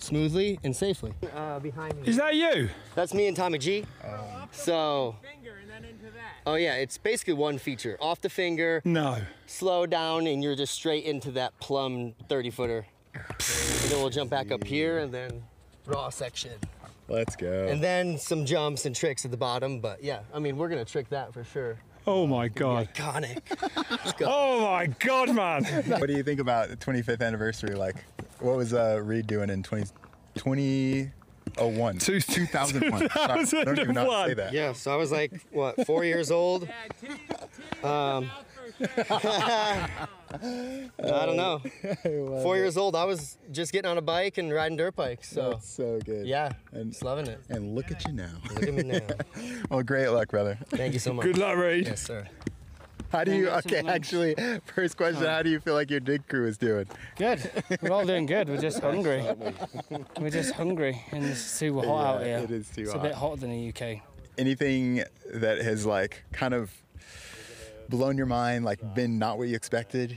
smoothly and safely. Behind me. Is that you? That's me and Tommy G. So. Oh yeah, it's basically one feature. Off the finger. No. Slow down, and you're just straight into that plumb 30-footer. And then we'll jump back up here, and then raw section. Let's go. And then some jumps and tricks at the bottom. But yeah, I mean, we're gonna trick that for sure. Oh my God. Iconic. Let's go. Oh my God, man. What do you think about the 25th anniversary? Like, what was Reed doing in 2001? 2001. I don't even know how to say that. Yeah, so I was like, what, 4 years old? I don't know. 4 years old, I was just getting on a bike and riding dirt bikes. So that's so good. Yeah, and just loving it. And look at you now. Look at me now. Well, great luck, brother. Thank you so much. Good luck, Reed. Yes, sir. How do you, okay, actually, first question, how do you feel like your dig crew is doing? Good. We're all doing good. We're just hungry. We're just hungry, and it's too hot out here. It is too hot. It's a bit hotter than the UK. Anything that has, like, kind of blown your mind, like, been not what you expected?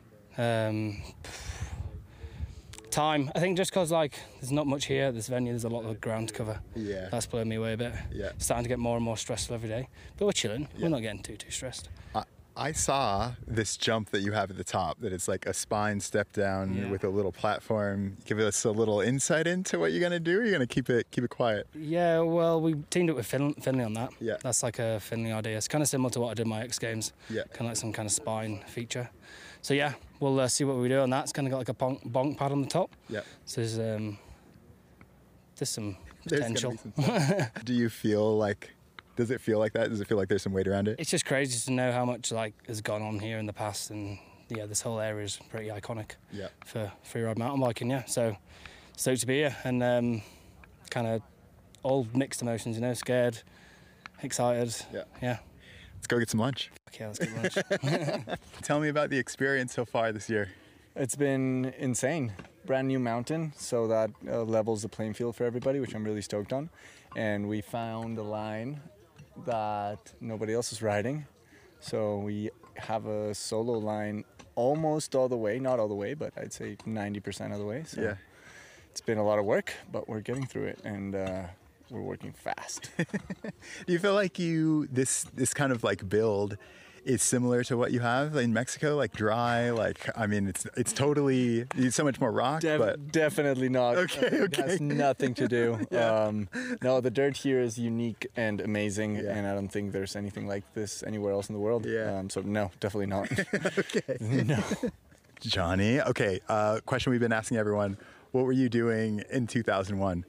Time. I think just because, like, there's not much here, this venue, there's a lot of ground to cover. Yeah. That's blown me away a bit. Yeah. Starting to get more and more stressful every day. But we're chilling. Yeah. We're not getting too stressed. I saw this jump that you have at the top, that it's like a spine step down with a little platform. Give us a little insight into what you're going to do, or you're going to keep it quiet? Yeah, well, we teamed up with Finley on that. Yeah. That's like a Finley idea. It's kind of similar to what I did in my X Games. Yeah. Kind of like some kind of spine feature. So yeah, we'll see what we do on that. It's kind of got like a bonk pad on the top. Yeah. So there's some potential. Do you feel like, does it feel like that? Does it feel like there's some weight around it? It's just crazy to know how much like has gone on here in the past, and yeah, this whole area is pretty iconic. Yeah. For freeride mountain biking, yeah. So stoked to be here, and kind of all mixed emotions, you know, scared, excited. Yeah. Yeah. Let's go get some lunch. Okay, let's get lunch. Tell me about the experience so far this year. It's been insane. Brand new mountain, so that levels the playing field for everybody, which I'm really stoked on. And we found a line that nobody else is riding. So we have a solo line almost all the way, not all the way, but I'd say 90% of the way. So yeah. It's been a lot of work, but we're getting through it, and we're working fast. Do you feel like this kind of like build is similar to what you have in Mexico, like dry, like, I mean, it's totally, it's so much more rock, but... Definitely not. Okay. It has nothing to do. Yeah. No, the dirt here is unique and amazing, and I don't think there's anything like this anywhere else in the world. Yeah. So no, definitely not. Okay. No. Johnny, okay, question we've been asking everyone, what were you doing in 2001?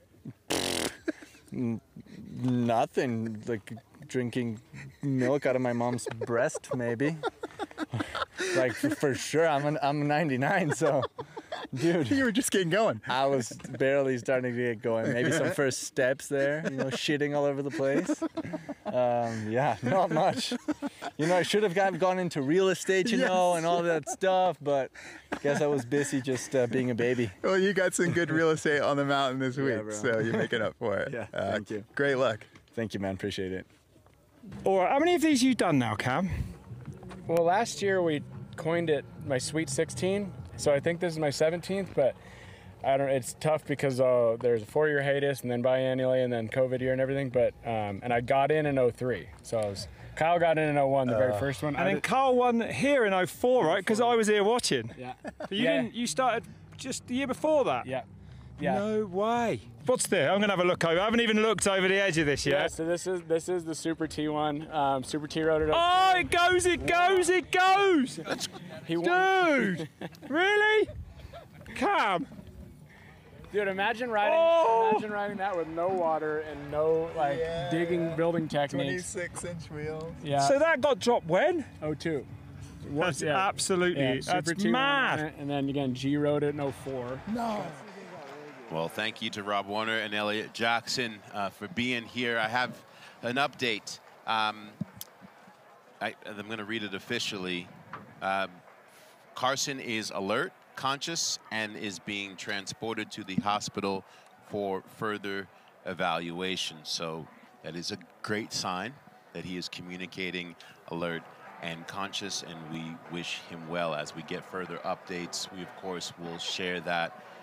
Nothing, like drinking milk out of my mom's breast, maybe. Like for sure, I'm 99, so dude, you were just getting going. I was barely starting to get going. Maybe some first steps there, you know, shitting all over the place. Yeah, not much. You know, I should have gone into real estate, you know, and all that stuff, but I guess I was busy just being a baby. Well, you got some good real estate on the mountain this week, bro. So you're making up for it. Yeah, thank you. Great luck. Thank you, man. Appreciate it. All right, how many of these you done now, Cam? Well, last year we coined it my Sweet 16, so I think this is my 17th, but I don't. It's tough because there's a 4-year hiatus and then biannually and then COVID year and everything. But and I got in 03, so Kyle got in 01, the very first one. And then Kyle won here in 04, right? Because I was here watching. Yeah. But you started just the year before that. Yeah. Yeah. No way. What's there? I'm gonna have a look over. I haven't even looked over the edge of this yet. Yeah. So this is the Super T one. Super T rode it up. Oh, it goes! It goes! It goes! Dude, really? Cam. Dude, imagine riding that with no water and no digging building techniques. 26-inch wheels. Yeah. So that got dropped when? 02. That's absolutely that's mad. And then again, G rode it in 04. No. Well, thank you to Rob Warner and Elliot Jackson for being here. I have an update. I'm going to read it officially. Carson is alert, conscious, and is being transported to the hospital for further evaluation. So that is a great sign that he is communicating alert and conscious, and we wish him well as we get further updates. We, of course, will share that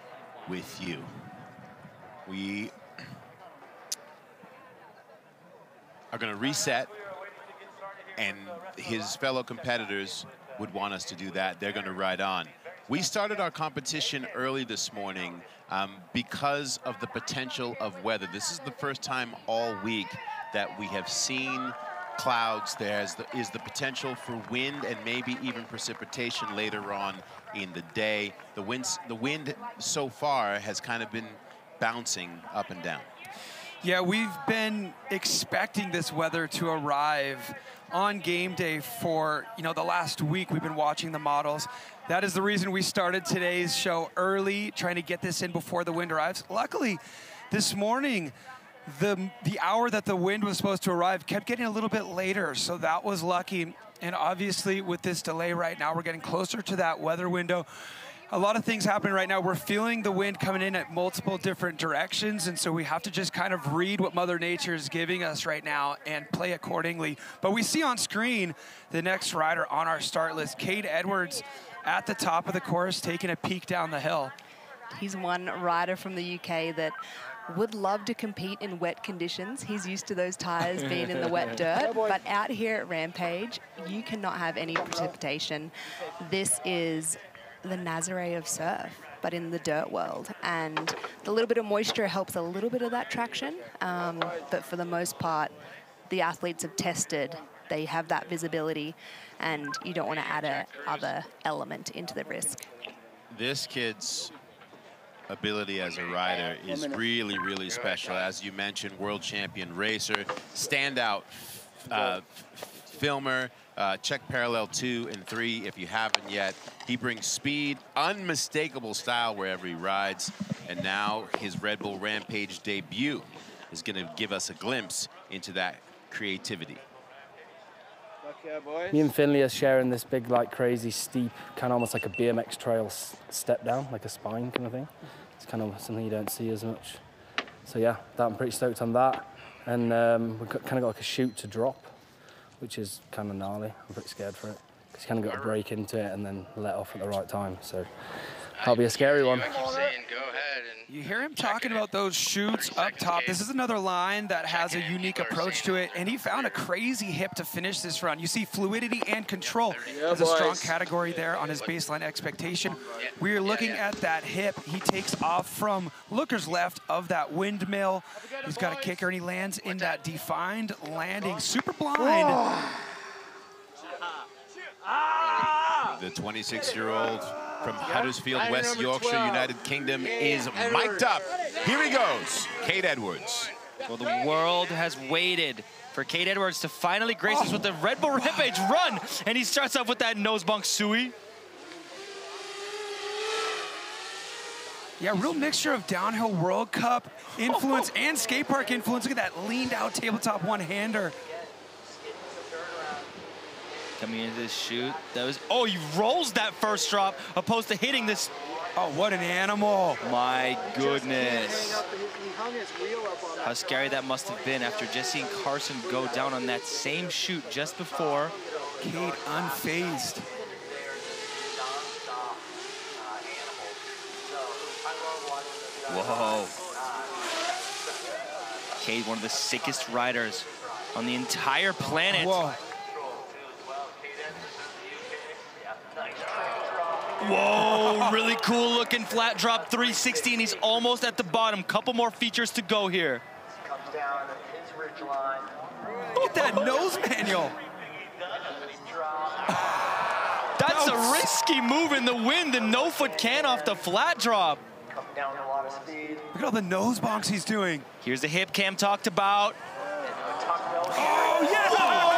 with you. We are going to reset, and his fellow competitors would want us to do that. They're going to ride on. We started our competition early this morning because of the potential of weather. This is the first time all week that we have seen clouds. There is the potential for wind and maybe even precipitation later on in the day. The wind so far has kind of been bouncing up and down. Yeah, we've been expecting this weather to arrive on game day for, the last week. We've been watching the models. That is the reason we started today's show early, trying to get this in before the wind arrives. Luckily, this morning, the hour that the wind was supposed to arrive kept getting a little bit later, so that was lucky. And obviously, with this delay right now, we're getting closer to that weather window. A lot of things happening right now. We're feeling the wind coming in at multiple different directions, and so we have to just kind of read what Mother Nature is giving us right now and play accordingly. But we see on screen the next rider on our start list, Cade Edwards, at the top of the course, taking a peek down the hill. He's one rider from the UK that would love to compete in wet conditions. He's used to those tires being in the wet dirt, but out here at Rampage, you cannot have any precipitation. This is the Nazare of surf, but in the dirt world. And the little bit of moisture helps a little bit of that traction. But for the most part, the athletes have tested. They have that visibility, and you don't want to add a other element into the risk. This kid's ability as a rider is really, really special. As you mentioned, world champion racer, standout filmer. Check parallel 2 and 3 if you haven't yet. He brings speed, unmistakable style wherever he rides, and now his Red Bull Rampage debut is going to give us a glimpse into that creativity. Me and Finley are sharing this big, like, crazy steep, kind of almost like a BMX trail step down, like a spine kind of thing. It's kind of something you don't see as much. So yeah, I'm pretty stoked on that. And we've kind of got like a chute to drop, which is kind of gnarly. I'm pretty scared for it, because you kind of got to break into it and then let off at the right time. So that'll be a scary one. I keep saying, go ahead. You hear him talking about those chutes up top. This is another line that has a unique approach to it, and he found a crazy hip to finish this run. You see fluidity and control as a strong category there on his baseline expectation. We're looking at that hip. He takes off from looker's left of that windmill. He's got a kicker, and he lands in that defined landing. Super blind. The 26-year-old from Huddersfield, West Yorkshire, United Kingdom is mic'd up. Here he goes, Cade Edwards. Well, the world has waited for Cade Edwards to finally grace us with the Red Bull Rampage run, and he starts off with that nose bunk sui. Yeah, real mixture of downhill World Cup influence and skate park influence. Look at that leaned out tabletop one-hander. Coming into this shoot, he rolls that first drop opposed to hitting this. Oh, what an animal. My goodness. How scary that must have been after just seeing Carson go down on that same shoot just before. Cade unfazed. Whoa. Cade, one of the sickest riders on the entire planet. Whoa. Whoa, really cool looking flat drop 360, and he's almost at the bottom. Couple more features to go here. Look at that nose manual. That's a risky move in the wind, the no-foot can off the flat drop. Look at all the nose bonks he's doing. Here's the hip Cam talked about. Oh, yes!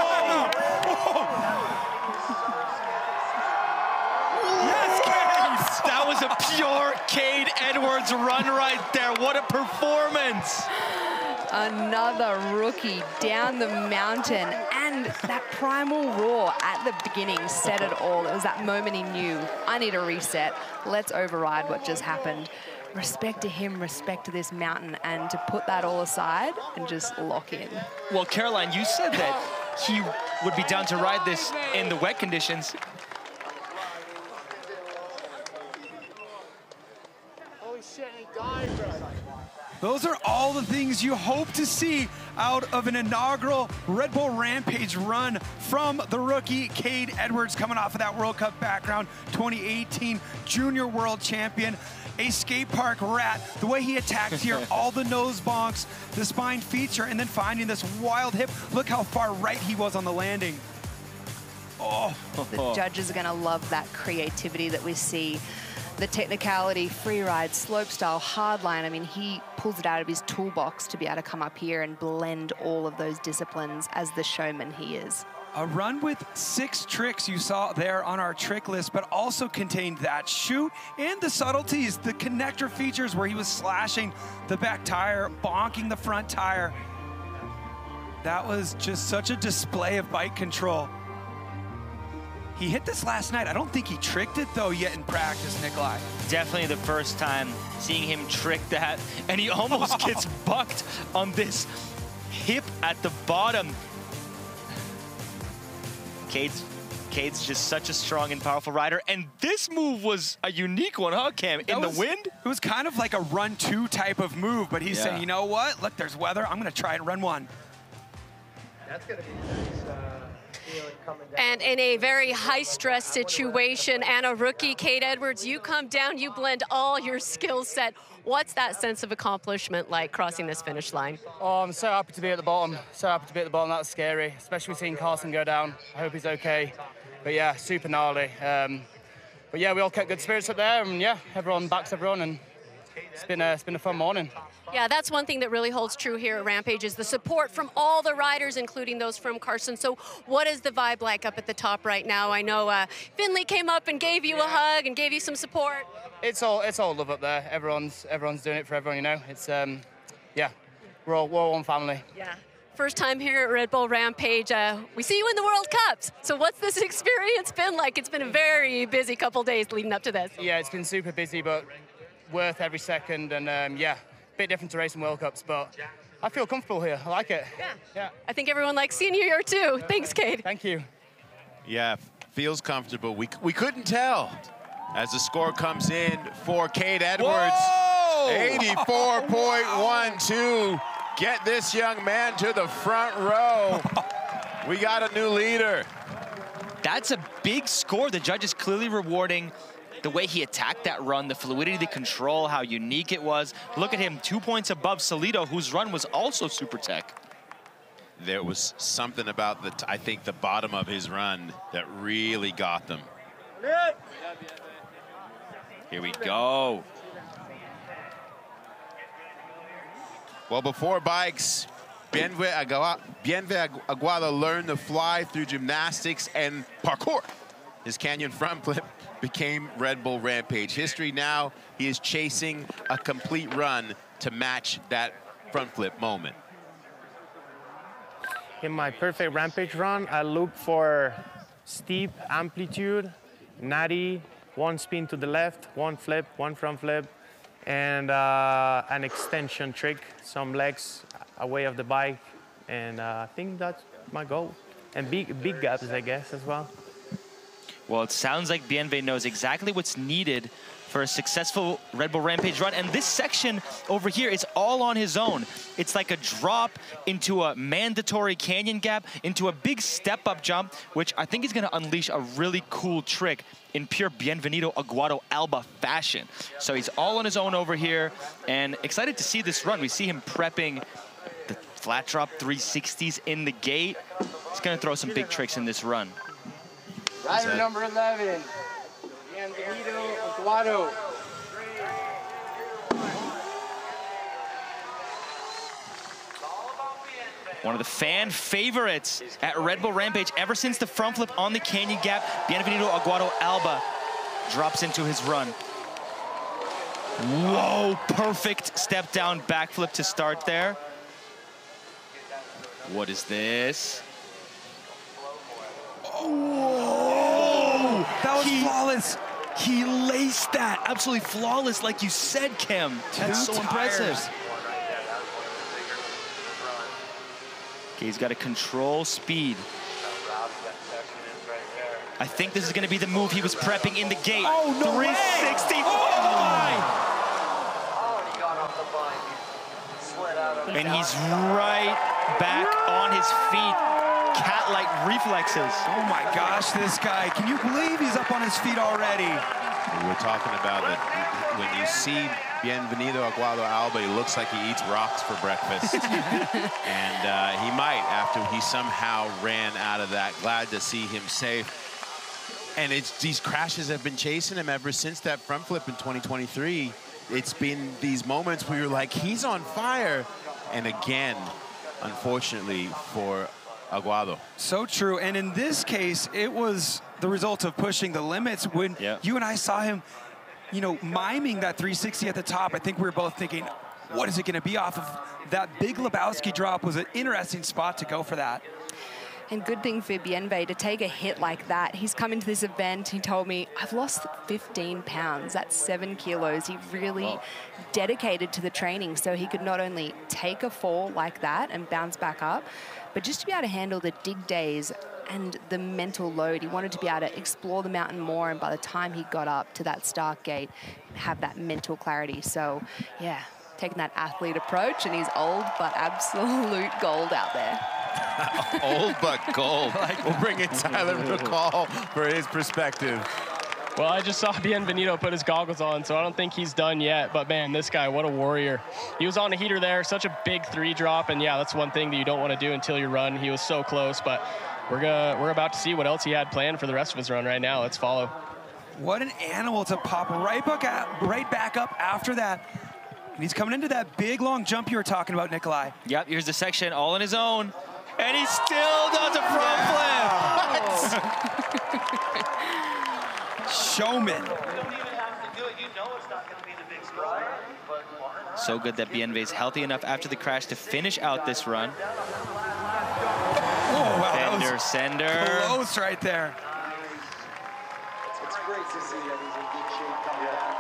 That was a pure Cade Edwards run right there. What a performance. Another rookie down the mountain, and that primal roar at the beginning said it all. It was that moment he knew, I need a reset. Let's override what just happened. Respect to him, respect to this mountain, and to put that all aside and just lock in. Well, Caroline, you said that he would be down to ride this in the wet conditions. Holy shit. Those are all the things you hope to see out of an inaugural Red Bull Rampage run from the rookie Cade Edwards, coming off of that World Cup background, 2018 Junior World Champion, a skate park rat. The way he attacked here, all the nose bonks, the spine feature, and then finding this wild hip. Look how far right he was on the landing. Oh. The judges are going to love that creativity that we see. The technicality, free ride, slopestyle, hardline. I mean, he pulls it out of his toolbox to be able to come up here and blend all of those disciplines as the showman he is. A run with 6 tricks you saw there on our trick list, but also contained that shoot and the subtleties, the connector features where he was slashing the back tire, bonking the front tire. That was just such a display of bike control. He hit this last night. I don't think he tricked it, though, yet in practice, Nikolai. Definitely the first time seeing him trick that, and he almost gets bucked on this hip at the bottom. Cade's just such a strong and powerful rider, and this move was a unique one, huh, Cam? In the wind? It was kind of like a run-2 type of move, but he's saying, you know what? Look, there's weather. I'm going to try and run one. That's going to be nice. And in a very high-stress situation, and a rookie, Cade Edwards, you come down, you blend all your skill set. What's that sense of accomplishment like crossing this finish line? Oh, I'm so happy to be at the bottom. So happy to be at the bottom. That's scary, especially seeing Carson go down. I hope he's okay. But yeah, super gnarly. But yeah, we all kept good spirits up there, and yeah, everyone backs everyone, and it's been a fun morning. Yeah, that's one thing that really holds true here at Rampage is the support from all the riders, including those from Carson. So what is the vibe like up at the top right now? I know Finley came up and gave you a hug and gave you some support. It's all love up there. Everyone's doing it for everyone, you know. It's yeah, we're all one family. Yeah. First time here at Red Bull Rampage. We see you in the World Cups. So what's this experience been like? It's been a very busy couple days leading up to this. Yeah, it's been super busy, but worth every second. And yeah, a bit different to racing World Cups, but I feel comfortable here. I like it. Yeah. I think everyone likes seeing you here too. Thanks, Cade. Thank you. Yeah, feels comfortable. We couldn't tell as the score comes in for Cade Edwards. 84.12. Get this young man to the front row. We got a new leader. That's a big score. The judge is clearly rewarding the way he attacked that run, the fluidity, the control, how unique it was. Look at him, 2 points above Salido, whose run was also super tech. There was something about I think the bottom of his run that really got them. Here we go. Well, before bikes, Bienve Aguado learned to fly through gymnastics and parkour. His canyon front flip became Red Bull Rampage history. Now he is chasing a complete run to match that front flip moment. In my perfect Rampage run, I look for steep amplitude, natty, one spin to the left, one flip, one front flip, and an extension trick, some legs away of the bike, and I think that's my goal. And big gaps, I guess, as well. Well, it sounds like Bienve knows exactly what's needed for a successful Red Bull Rampage run. And this section over here is all on his own. It's like a drop into a mandatory canyon gap, into a big step-up jump, which I think is going to unleash a really cool trick in pure Bienvenido Aguado Alba fashion. So he's all on his own over here, and excited to see this run. We see him prepping the flat drop 360s in the gate. He's going to throw some big tricks in this run. Rider number 11, Bienvenido Aguado. One of the fan favorites at Red Bull Rampage ever since the front flip on the canyon gap. Bienvenido Aguado Alba drops into his run. Whoa, perfect step down backflip to start there. What is this? Oh, that was flawless. He laced that, absolutely flawless, like you said, Kim. That's so impressive. Okay, he's got to control speed. I think this is going to be the move he was prepping in the gate. Oh, no 360. Way. Oh, my. And he's right back on his feet. Cat-like reflexes. Oh my gosh, this guy. Can you believe he's up on his feet already? We were talking about that when you see Bienvenido Aguado Alba, he looks like he eats rocks for breakfast. And he might after he somehow ran out of that. Glad to see him safe. And these crashes have been chasing him ever since that front flip in 2023. It's been these moments where you're like, he's on fire. And again, unfortunately for Aguado. So true. And in this case, it was the result of pushing the limits. When you and I saw him, you know, miming that 360 at the top, I think we were both thinking, what is it going to be off of? That big Lebowski drop was an interesting spot to go for that. And good thing for Bienve to take a hit like that. He's come into this event, he told me, I've lost 15 pounds, that's 7 kilos. He really dedicated to the training so he could not only take a fall like that and bounce back up, but just to be able to handle the dig days and the mental load. He wanted to be able to explore the mountain more, and by the time he got up to that start gate, have that mental clarity. So, yeah, taking that athlete approach, and he's old, but absolute gold out there. Old but gold. We'll bring in Tyler McCall for his perspective. Well, I just saw Bienvenido put his goggles on, so I don't think he's done yet. But, man, this guy, what a warrior. He was on a heater there, such a big 3 drop, and, yeah, that's one thing that you don't want to do until you run. He was so close, but we're about to see what else he had planned for the rest of his run right now. Let's follow. What an animal to pop right back up after that. And he's coming into that big, long jump you were talking about, Nikolai. Yep, here's the section all on his own. And he still does a front flip. Showman. So good that Bienve's healthy enough after the crash to finish out this run. Oh, wow. Fender sender. Close right there. It's great to see that he's in good shape coming back.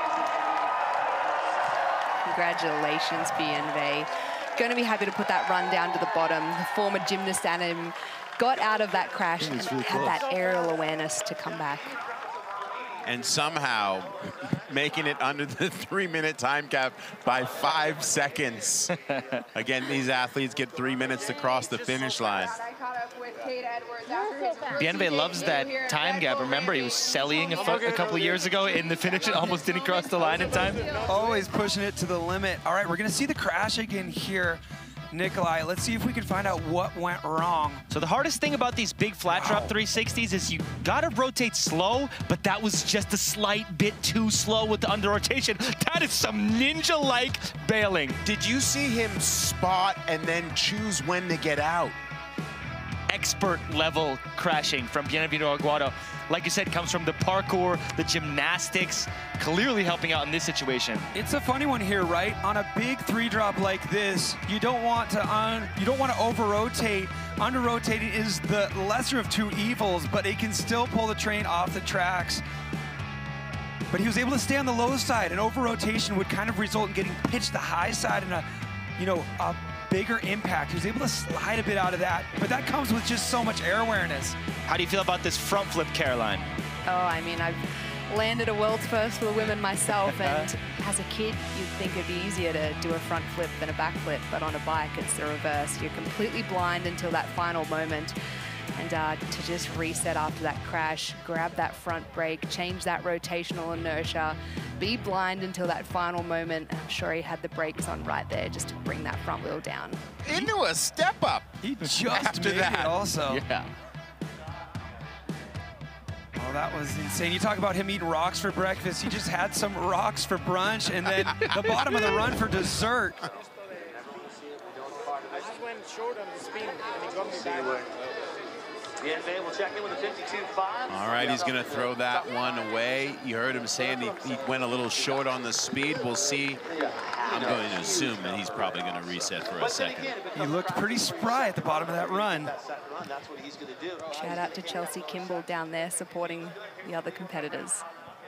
Congratulations, Bienve. Going to be happy to put that run down to the bottom. The former gymnast and him got out of that crash and really had close. that aerial awareness to come back. And somehow making it under the 3-minute time cap by 5 seconds. Again, these athletes get 3 minutes to cross the finish line. Bienve loves that time gap. Remember, he was selling a couple of years ago in the finish and almost didn't cross the line in time. Always pushing it to the limit. All right, we're going to see the crash again here. Nikolai, let's see if we can find out what went wrong. So the hardest thing about these big flat drop 360s is you gotta rotate slow, but that was just a slight bit too slow with the under rotation. That is some ninja-like bailing. Did you see him spot and then choose when to get out? Expert level crashing from Bienvenido Aguado. Like you said, comes from the parkour, the gymnastics, clearly helping out in this situation. It's a funny one here, right? On a big 3-drop like this, you don't want to over-rotate. Under-rotating is the lesser of two evils, but it can still pull the train off the tracks. But he was able to stay on the low side, and over-rotation would kind of result in getting pitched the high side in a bigger impact. He was able to slide a bit out of that, but that comes with just so much air awareness. How do you feel about this front flip, Caroline? Oh, I mean, I've landed a world's first for the women myself, and as a kid, you'd think it'd be easier to do a front flip than a back flip, but on a bike, it's the reverse. You're completely blind until that final moment. And to just reset after that crash, grab that front brake, change that rotational inertia, be blind until that final moment. I'm sure he had the brakes on right there just to bring that front wheel down. Into a step up. He just after made that it also. Yeah. Oh, that was insane. You talk about him eating rocks for breakfast. He just had some rocks for brunch, and then the bottom of the run for dessert. I just went short on the spin, and he got me back. Bienve will check in with a 52.5. All right, he's going to throw that one away. You heard him saying he went a little short on the speed. We'll see. I'm going to assume that he's probably going to reset for a second. He looked pretty spry at the bottom of that run. Shout out to Chelsea Kimball down there supporting the other competitors.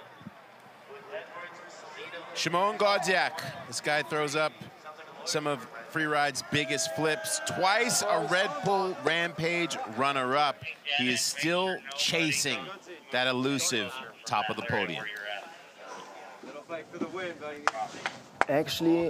Szymon Godziak. This guy throws up some of Freeride's biggest flips. Twice a Red Bull Rampage runner-up. He is still chasing that elusive top of the podium. Actually,